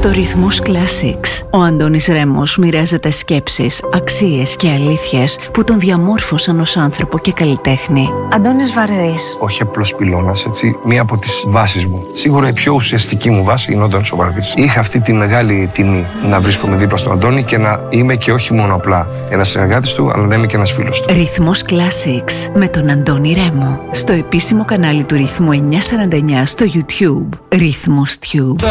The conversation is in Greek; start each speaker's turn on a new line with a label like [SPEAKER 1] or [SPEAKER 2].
[SPEAKER 1] Στο Ρυθμός Classics, ο Αντώνης Ρέμος μοιράζεται σκέψεις, αξίες και αλήθειες που τον διαμόρφωσαν ως άνθρωπο και καλλιτέχνη.
[SPEAKER 2] Αντώνης Βαρδής.
[SPEAKER 3] Όχι απλός πυλώνας, έτσι, μία από τις βάσεις μου. Σίγουρα η πιο ουσιαστική μου βάση είναι ο Αντώνης ο Βαρδής. Είχα αυτή τη μεγάλη τιμή να βρίσκομαι δίπλα στον Αντώνη και να είμαι και όχι μόνο απλά ένας συνεργάτης του, αλλά να είμαι και ένας φίλος του.
[SPEAKER 1] Ρυθμός Classics με τον Αντώνη Ρέμο. Στο επίσημο κανάλι του Ρυθμού 949 στο YouTube. Ρυθμός Tube.